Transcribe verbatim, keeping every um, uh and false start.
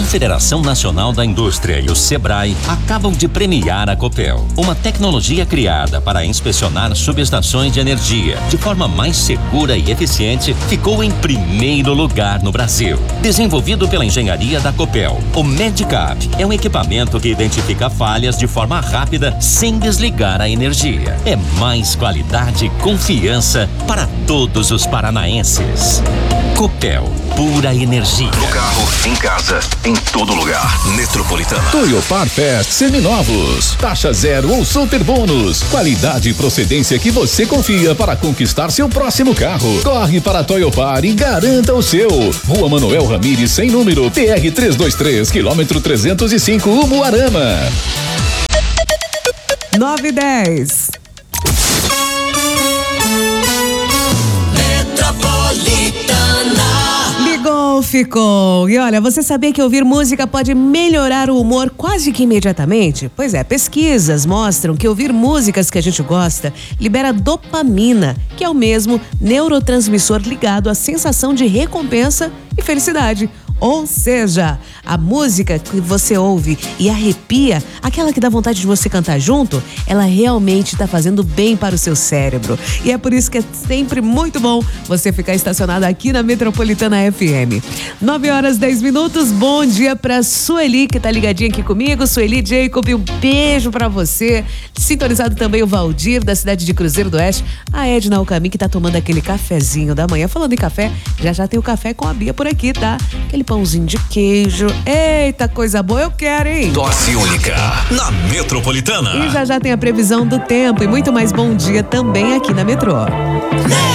Confederação Nacional da Indústria e o Sebrae acabam de premiar a Copel, uma tecnologia criada para inspecionar subestações de energia de forma mais segura e eficiente, ficou em primeiro lugar no Brasil. Desenvolvido pela engenharia da Copel, o Medicap é um equipamento que identifica falhas de forma rápida sem desligar a energia. É mais qualidade e confiança para todos os paranaenses. Copel, pura energia. No carro, em casa, em todo lugar. Metropolitana. Toyopar Fest seminovos. Taxa zero ou super bônus. Qualidade e procedência que você confia para conquistar seu próximo carro. Corre para a Toyopar e garanta o seu. Rua Manuel Ramires, sem número, P R trezentos e vinte e três, quilômetro trezentos e cinco, Umuarama. nove e dez. Ligou, ficou. E olha, você sabia que ouvir música pode melhorar o humor quase que imediatamente? Pois é, pesquisas mostram que ouvir músicas que a gente gosta libera dopamina, que é o mesmo neurotransmissor ligado à sensação de recompensa e felicidade. Ou seja, a música que você ouve e arrepia, aquela que dá vontade de você cantar junto, ela realmente está fazendo bem para o seu cérebro. E é por isso que é sempre muito bom você ficar estacionado aqui na Metropolitana F M. nove horas, dez minutos. Bom dia para Sueli, que tá ligadinha aqui comigo. Sueli Jacob, um beijo para você. Sintonizado também o Valdir, da cidade de Cruzeiro do Oeste. A Edna Alcami, que tá tomando aquele cafezinho da manhã. Falando em café, já já tem o café com a Bia por aqui, tá? Aquele pãozinho de queijo. Eita, coisa boa, eu quero, hein? Dose única na Metropolitana. E já já tem a previsão do tempo e muito mais bom dia também aqui na Metrô.